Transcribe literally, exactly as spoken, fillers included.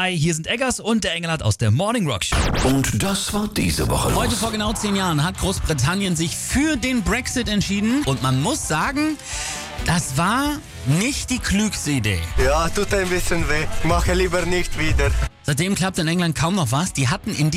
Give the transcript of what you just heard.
Hi, hier sind Eggers und der Engelhardt aus der Morning Rock Show. Und das war diese Woche Heute los. vor genau zehn Jahren hat Großbritannien sich für den Brexit entschieden. Und man muss sagen, das war nicht die klügste Idee. Ja, tut ein bisschen weh. Mache lieber nicht wieder. Seitdem klappt in England kaum noch was. Die hatten in